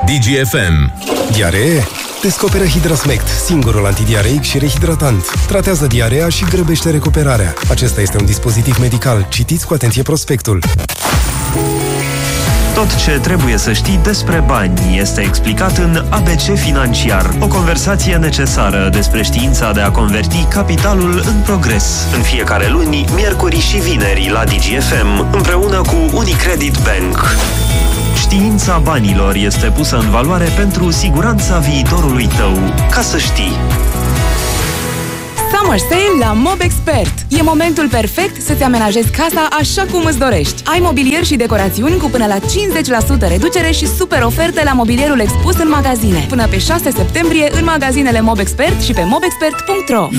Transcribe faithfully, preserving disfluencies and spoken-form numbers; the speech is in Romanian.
Digi F M. Diaree? Descoperă Hidrasmect, singurul antidiareic și rehidratant. Tratează diarea și grăbește recuperarea. Acesta este un dispozitiv medical. Citiți cu atenție prospectul. Tot ce trebuie să știi despre bani este explicat în A B C Financiar. O conversație necesară despre știința de a converti capitalul în progres. În fiecare luni, miercuri și vineri la Digi F M, împreună cu Unicredit Bank. Știința banilor este pusă în valoare pentru siguranța viitorului tău. Ca să știi. Summer Sale la MobExpert. E momentul perfect să-ți amenajezi casa așa cum îți dorești. Ai mobilier și decorațiuni cu până la cincizeci la sută reducere și super oferte la mobilierul expus în magazine. Până pe șase septembrie în magazinele MobExpert și pe mobexpert punct ro.